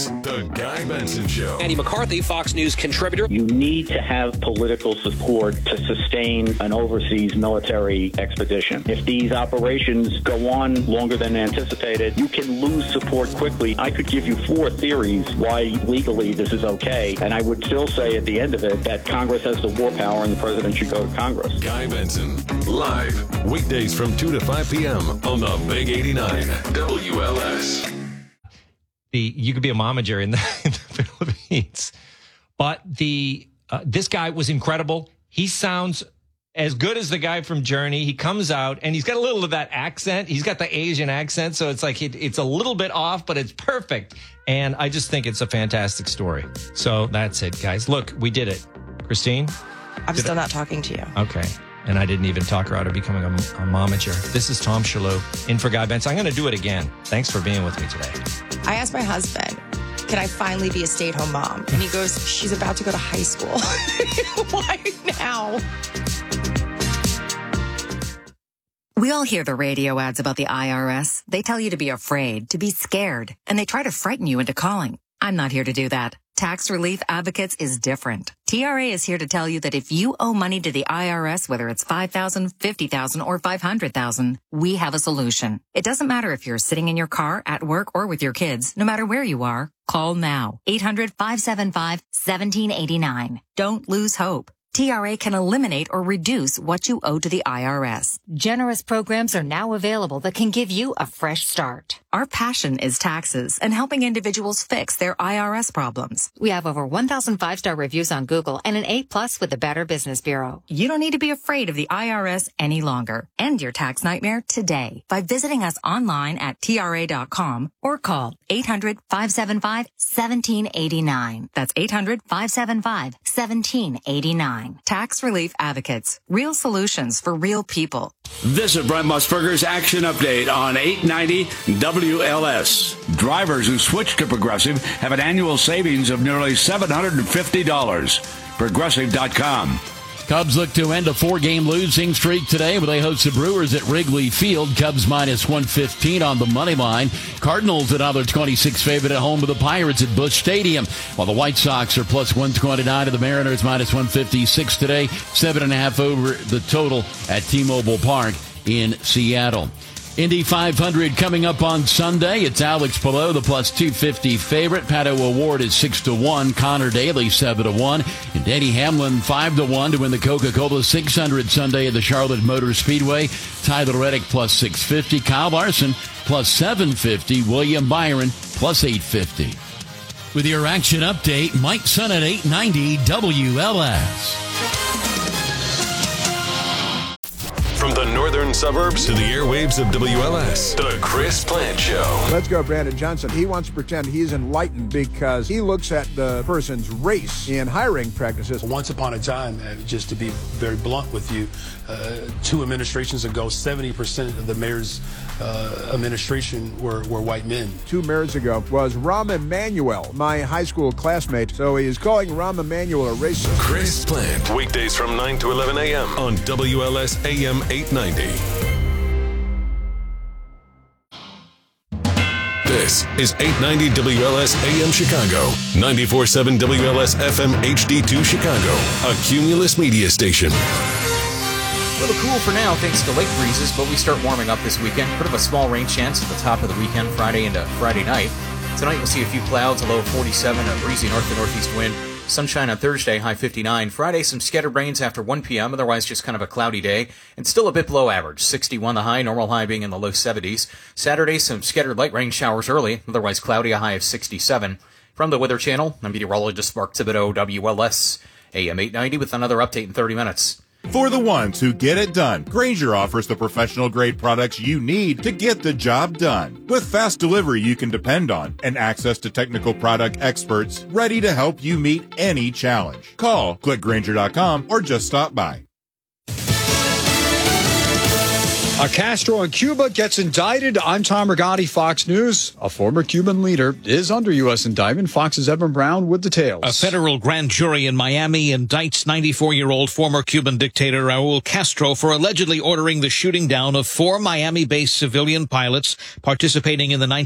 The Guy Benson Show. Andy McCarthy, Fox News contributor. You need to have political support to sustain an overseas military expedition. If these operations go on longer than anticipated, you can lose support quickly. I could give you 4 theories why legally this is okay, and I would still say at the end of it that Congress has the war power and the president should go to Congress. Guy Benson, live, weekdays from 2 to 5 p.m. on the Big 89 WLS. You could be a momager in the Philippines, but this guy was incredible. He sounds as good as the guy from Journey. He comes out and he's got a little of that accent. He's got the Asian accent, so it's like it's a little bit off, but it's perfect. And I just think it's a fantastic story. So that's it, guys. Look, we did it. Christine? I'm still not talking to you. Okay. And I didn't even talk her out of becoming a momager. This is Tom Shalhoub in for Guy Benson. I'm going to do it again. Thanks for being with me today. I asked my husband, can I finally be a stay-at-home mom? And he goes, she's about to go to high school. Why now? We all hear the radio ads about the IRS. They tell you to be afraid, to be scared, and they try to frighten you into calling. I'm not here to do that. Tax Relief Advocates is different. TRA is here to tell you that if you owe money to the IRS, whether it's $5,000, $50,000, or $500,000, we have a solution. It doesn't matter if you're sitting in your car, at work, or with your kids. No matter where you are, call now. 800-575-1789. Don't lose hope. TRA can eliminate or reduce what you owe to the IRS. Generous programs are now available that can give you a fresh start. Our passion is taxes and helping individuals fix their IRS problems. We have over 1,000 5-star reviews on Google and an A+ with the Better Business Bureau. You don't need to be afraid of the IRS any longer. End your tax nightmare today by visiting us online at TRA.com or call 800-575-1789. That's 800-575-1789. Tax Relief Advocates. Real solutions for real people. This is Brent Musburger's Action Update on 890 WLS. Drivers who switch to Progressive have an annual savings of nearly $750. Progressive.com. Cubs look to end a 4-game losing streak today where they host the Brewers at Wrigley Field. Cubs minus 115 on the money line. Cardinals another 26 favorite at home with the Pirates at Busch Stadium. While the White Sox are plus 129 to the Mariners minus 156 today. 7.5 over the total at T-Mobile Park in Seattle. Indy 500 coming up on Sunday. It's Alex Palou, the plus 250 favorite. Pato O'Ward is 6-1. Connor Daly 7-1. And Denny Hamlin 5-1 to win the Coca-Cola 600 Sunday at the Charlotte Motor Speedway. Tyler Reddick plus 650. Kyle Larson plus 750. William Byron plus 850. With your Action Update, Mike Sun at 890 WLS. From the northern suburbs to the airwaves of WLS, the Chris Plant Show. Let's go, Brandon Johnson. He wants to pretend he's enlightened because he looks at the person's race in hiring practices. Once upon a time, just to be very blunt with you, 2 administrations ago, 70% of the mayor's administration were white men. 2 mayors ago was Rahm Emanuel, my high school classmate. So he is calling Rahm Emanuel a racist. Chris Plant, weekdays from 9 to 11 a.m. on WLS AM 890. This is 890 WLS AM Chicago, 94.7 WLS FM HD2 Chicago, a Cumulus media station. A little cool for now thanks to lake breezes, but we start warming up this weekend. Bit of a small rain chance at the top of the weekend, Friday into Friday night. Tonight you'll see a few clouds, a low of 47, a breezy north to northeast wind. Sunshine on Thursday, high 59. Friday, some scattered rains after 1 p.m., otherwise just kind of a cloudy day, and still a bit below average. 61 the high, normal high being in the low 70s. Saturday, some scattered light rain showers early, otherwise cloudy, a high of 67. From the Weather Channel, I'm meteorologist Mark Thibodeau, WLS, AM 890, with another update in 30 minutes. For the ones who get it done, Grainger offers the professional-grade products you need to get the job done. With fast delivery you can depend on and access to technical product experts ready to help you meet any challenge. Call, click Grainger.com, or just stop by. Castro in Cuba gets indicted. I'm Tom Rigotti, Fox News. A former Cuban leader is under U.S. indictment. Fox's Evan Brown with details. A federal grand jury in Miami indicts 94-year-old former Cuban dictator Raul Castro for allegedly ordering the shooting down of 4 Miami-based civilian pilots participating in the